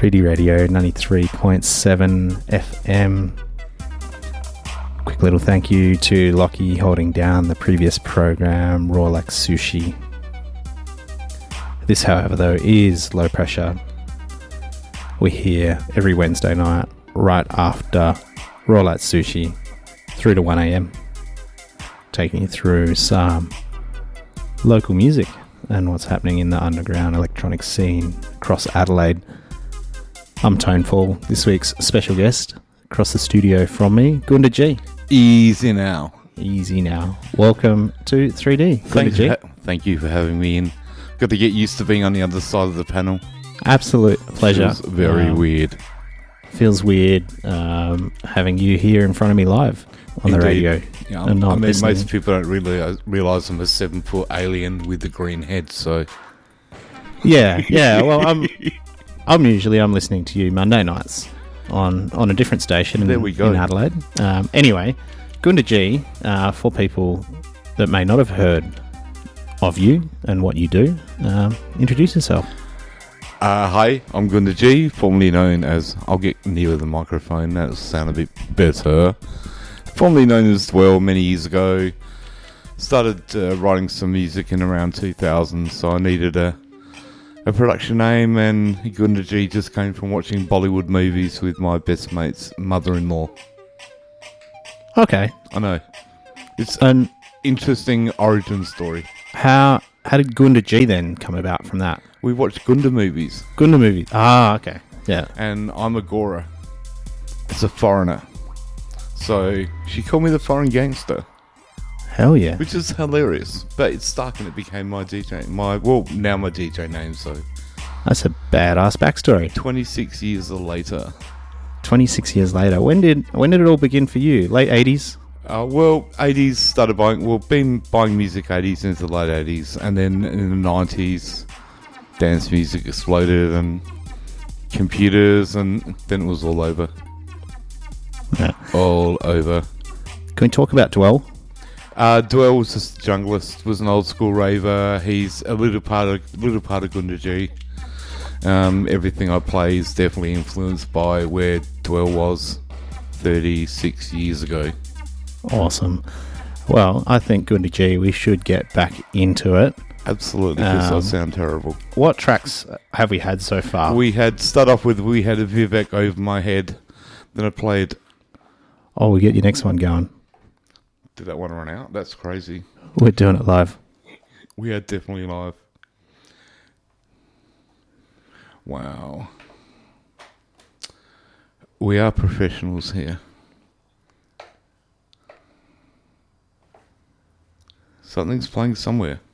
3D Radio 93.7 FM. Quick little thank you to Lockie holding down the previous program, Rawlax Sushi. This, however, though, is Low Pressure. We're here every Wednesday night, right after Rawlax Sushi, through to 1 a.m, taking you through some local music and what's happening in the underground electronic scene across Adelaide. I'm Tonefall, this week's special guest. Across the studio from me, Gunda G. Easy now. Easy now. Welcome to 3D. Thank you for having me in. Got to get used to being on the other side of the panel. Absolute pleasure. Feels very weird. Feels weird having you here in front of me live on the radio. Yeah, most people don't realise I'm a 7-foot alien with the green head, so... Yeah, well, I'm listening to you Monday nights on a different station in Adelaide. Anyway, Gunda G, for people that may not have heard of you and what you do, introduce yourself. Hi, I'm Gunda G, formerly known as... I'll get nearer the microphone, that'll sound a bit better. Formerly known as Dwell many years ago. Started writing some music in around 2000, so I needed a production name, and Gunda G just came from watching Bollywood movies with my best mate's mother-in-law. Okay. I know. It's an interesting origin story. How did Gunda G then come about from that? We watched Gunda movies. Gunda movies. Ah, okay. Yeah. And I'm a Gora. It's a foreigner. So she called me the foreign gangster. Hell yeah. Which is hilarious. But it stuck and it became my DJ. Now my DJ name, so. That's a badass backstory. 26 years later. 26 years later. When did it all begin for you? Late 80s? 80s started been buying music 80s into the late 80s. And then in the 90s, dance music exploded and computers, and then it was all over. Yeah. All over. Can we talk about Dwell? Dwell was just a junglist, was an old school raver. He's a little part of Gunda G. Everything I play is definitely influenced by where Dwell was 36 years ago. Awesome. Well, I think Gunda G, we should get back into it. Absolutely, because I sound terrible. What tracks have we had so far? We had a Vivek Over My Head. Then I played... Oh, we get your next one going. Did that one run out? That's crazy. We're doing it live. We are definitely live. Wow. We are professionals here. Something's playing somewhere.